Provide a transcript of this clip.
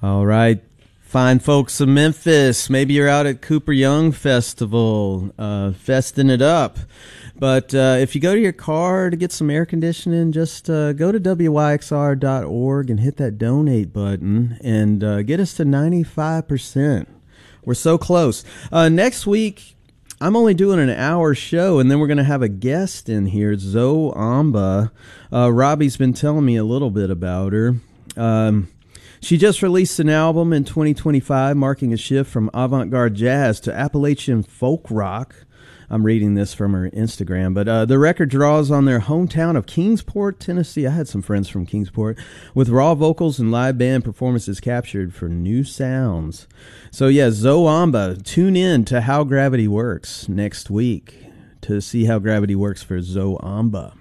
All right. Fine folks of Memphis. Maybe you're out at Cooper Young Festival, festing it up. But if you go to your car to get some air conditioning, just go to WYXR.org and hit that donate button and get us to 95%. We're so close. Next week, I'm only doing an hour show, and then we're going to have a guest in here, Zoe Amba. Robbie's been telling me a little bit about her. She just released an album in 2025, marking a shift from avant-garde jazz to Appalachian folk rock. I'm reading this from her Instagram, but the record draws on their hometown of Kingsport, Tennessee. I had some friends from Kingsport, with raw vocals and live band performances captured for new sounds. So yeah, Zoe Amba, tune in to How Gravity Works next week to see how gravity works for Zoe Amba.